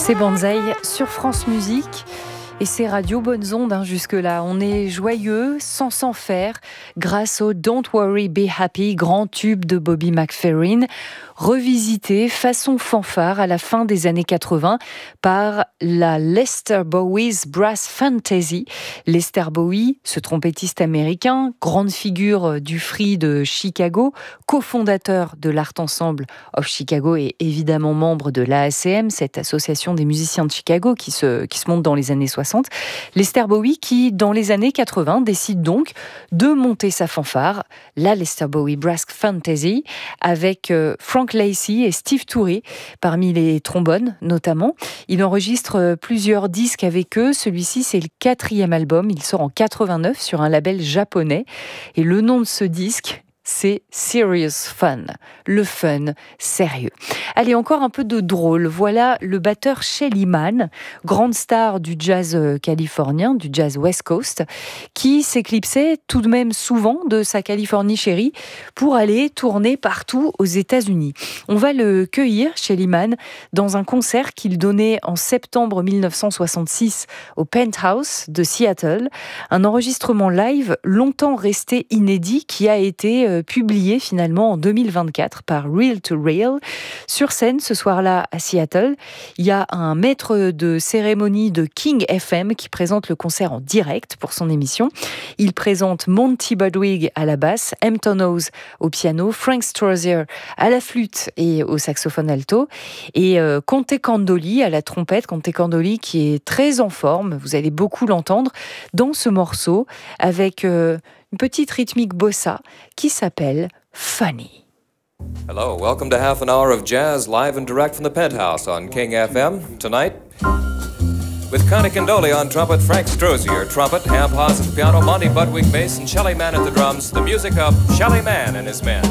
C'est Banzai sur France Musique. Et c'est Radio Bonnes Ondes jusque-là. On est joyeux, sans s'en faire, grâce au Don't Worry, Be Happy, grand tube de Bobby McFerrin, revisité façon fanfare à la fin des années 80 par la Lester Bowie's Brass Fantasy. Lester Bowie, ce trompettiste américain, grande figure du free de Chicago, cofondateur de l'Art Ensemble of Chicago et évidemment membre de l'AACM, cette association des musiciens de Chicago qui se monte dans les années 60. Lester Bowie qui, dans les années 80, décide donc de monter sa fanfare, la Lester Bowie Brass Fantasy, avec Frank Lacey et Steve Turre, parmi les trombones notamment. Il enregistre plusieurs disques avec eux. Celui-ci, c'est le 4e album. Il sort en 89 sur un label japonais. Et le nom de ce disque, c'est Serious Fun, le fun sérieux. Allez, encore un peu de drôle. Voilà le batteur Shelly Manne, grande star du jazz californien, du jazz West Coast, qui s'éclipsait tout de même souvent de sa Californie chérie pour aller tourner partout aux États-Unis. On va le cueillir, Shelly Manne, dans un concert qu'il donnait en septembre 1966 au Penthouse de Seattle, un enregistrement live longtemps resté inédit qui a été publié finalement en 2024 par Reel to Rail. Sur scène, ce soir-là, à Seattle, il y a un maître de cérémonie de King FM qui présente le concert en direct pour son émission. Il présente Monty Budwig à la basse, Hampton Hawes au piano, Frank Strozier à la flûte et au saxophone alto, et Conte Candoli à la trompette. Conte Candoli qui est très en forme, vous allez beaucoup l'entendre dans ce morceau, avec une petite rythmique bossa qui s'appelle Funny. Hello, welcome to half an hour of jazz live and direct from the Penthouse on King FM. Tonight, with Conte Candoli on trumpet, Frank Strozier trumpet, Hamp Haas at the piano, Monty Budwig bass, and Shelly Manne at the drums, the music of Shelly Manne and his men.